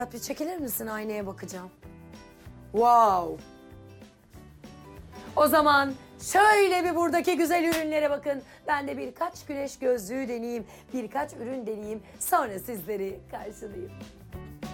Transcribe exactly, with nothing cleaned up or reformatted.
Bir çekilir misin? Aynaya bakacağım. Wow. O zaman şöyle bir buradaki güzel ürünlere bakın. Ben de birkaç güneş gözlüğü deneyeyim, birkaç ürün deneyeyim. Sonra sizleri karşılayayım.